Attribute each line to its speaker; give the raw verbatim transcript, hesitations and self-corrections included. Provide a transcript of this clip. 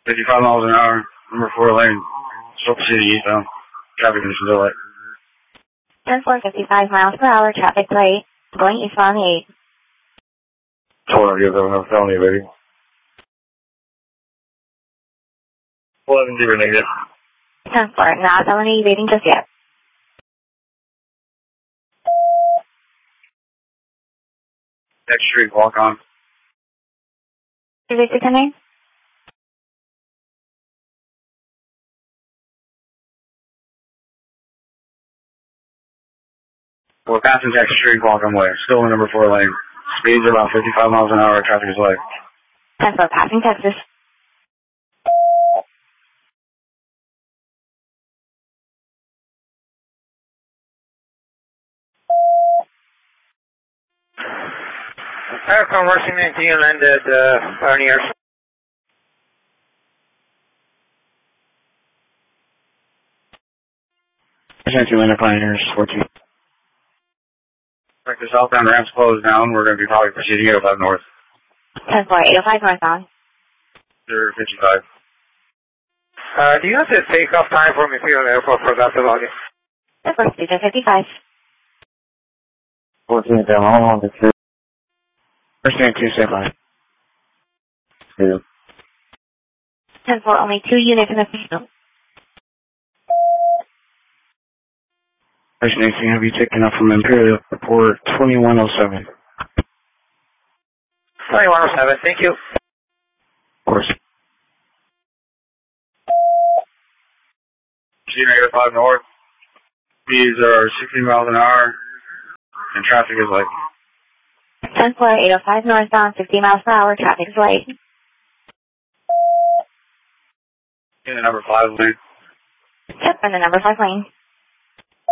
Speaker 1: fifty-five miles an hour, number four lane, Silver City eastbound. Traffic is still light.
Speaker 2: ten four, fifty-five miles per hour, traffic light, going eastbound eight.
Speaker 1: Told her you have a felony, baby. eleven zero negative.
Speaker 2: ten four, not felony evading just yet.
Speaker 1: Next street, walk on.
Speaker 2: Is it your name?
Speaker 1: We're passing Jackson Street, walk on way. Still in number four lane. Speeds about fifty-five miles an hour, traffic is light.
Speaker 2: ten four, passing Texas.
Speaker 3: Aircon Rushing nineteen landed uh, Pioneer.
Speaker 1: nineteen landed Pioneers, fourteen. Like the southbound ramp's closed down, we're going to be probably proceeding eight oh five north.
Speaker 2: ten four, eight oh five northbound.
Speaker 1: zero fifty-five.
Speaker 3: Uh, do you have the takeoff time for Imperial Airport for that volume?
Speaker 2: ten four, fifty-five.
Speaker 1: fourteen down, all on the two. First name two, say bye. Two.
Speaker 2: ten four, only two units in the field.
Speaker 1: First name going to be taken up from Imperial Airport twenty-one oh seven.
Speaker 3: twenty-one oh seven, thank you.
Speaker 1: Of course. eight oh five north. Speeds are sixty miles an hour, and traffic is light.
Speaker 2: ten four, eight oh five northbound, fifty miles per hour, traffic is light.
Speaker 1: In the number five lane.
Speaker 2: Yep, in the number five lane.